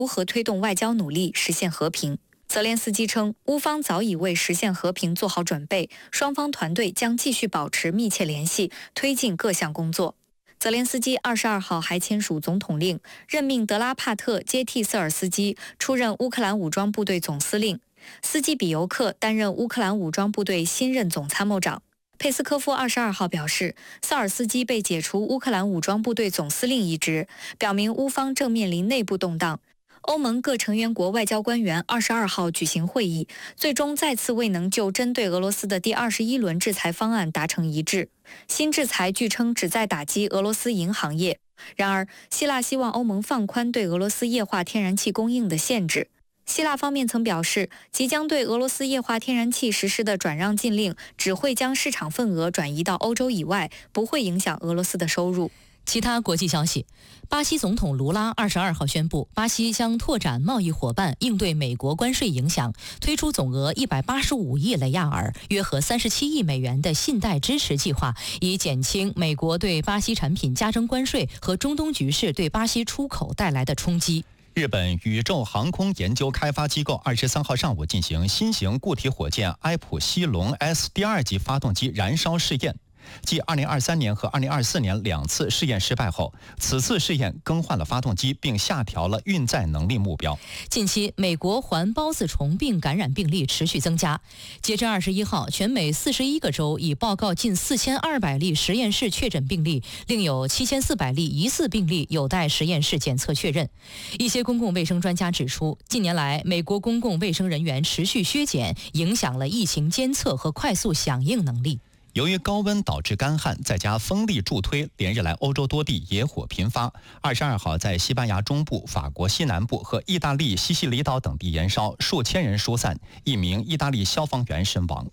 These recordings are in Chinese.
如何推动外交努力实现和平。泽连斯基称，乌方早已为实现和平做好准备，双方团队将继续保持密切联系，推进各项工作。泽连斯基22号还签署总统令，任命德拉帕特接替瑟尔斯基出任乌克兰武装部队总司令，斯基比尤克担任乌克兰武装部队新任总参谋长。佩斯科夫22号表示，瑟尔斯基被解除乌克兰武装部队总司令一职，表明乌方正面临内部动荡。欧盟各成员国外交官员22号举行会议，最终再次未能就针对俄罗斯的第21轮制裁方案达成一致。新制裁据称旨在打击俄罗斯银行业。然而，希腊希望欧盟放宽对俄罗斯液化天然气供应的限制。希腊方面曾表示，即将对俄罗斯液化天然气实施的转让禁令只会将市场份额转移到欧洲以外，不会影响俄罗斯的收入。 其他国际消息，巴西总统卢拉22号宣布，巴西将拓展贸易伙伴，应对美国关税影响，推出总额185亿雷亚尔（约合37亿美元）的信贷支持计划，以减轻美国对巴西产品加征关税和中东局势对巴西出口带来的冲击。 日本宇宙航空研究开发机构23号上午进行新型固体火箭埃普西龙 S 第2级发动机燃烧试验。继2023年和2024年2次试验失败后，此次试验更换了发动机，并下调了运载能力目标。 近期，美国环孢子虫病感染病例持续增加。截至21号，全美41个州已报告近4200例实验室确诊病例，另有7400例疑似病例有待实验室检测确认。一些公共卫生专家指出，近年来美国公共卫生人员持续削减，影响了疫情监测和快速响应能力。 由于高温导致干旱，再加风力助推，连日来欧洲多地野火频发。22号在西班牙中部、法国西南部和意大利西西里岛等地燃烧，数千人疏散，1名意大利消防员身亡。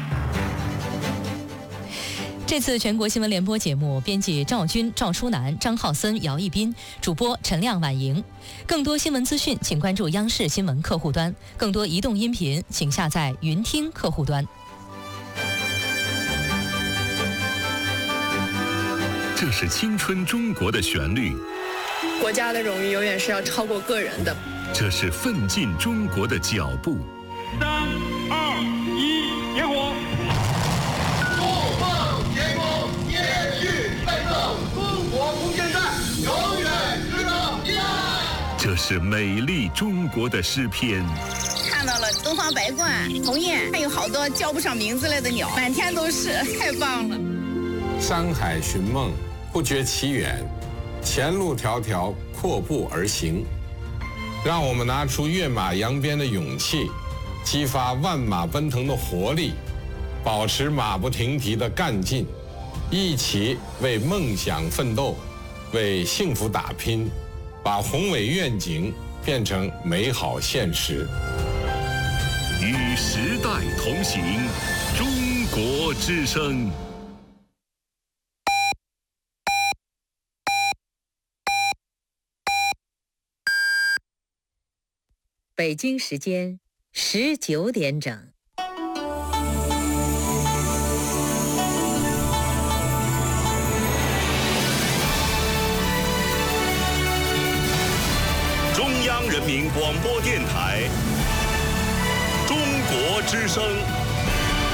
这次全国新闻联播节目，编辑赵军、赵初南、张浩森、姚一斌，主播陈亮、婉莹。更多新闻资讯，请关注央视新闻客户端；更多移动音频，请下载云听客户端。 这是青春中国的旋律， 国家的荣誉永远是要超过个人的。 这是奋进中国的脚步。 3、2、1，点火！ 怒放天空，延续奋斗，中国不现代，永远值得依赖。 这是美丽中国的诗篇。 看到了东方白鹳、鸿雁，还有好多叫不上名字来的鸟，满天都是，太棒了。 山海寻梦，不觉其远，前路迢迢，阔步而行。让我们拿出跃马扬鞭的勇气，激发万马奔腾的活力，保持马不停蹄的干劲，一起为梦想奋斗，为幸福打拼，把宏伟愿景变成美好现实。 与时代同行，中国之声。 北京时间19点整。 中央人民广播电台，中国之声。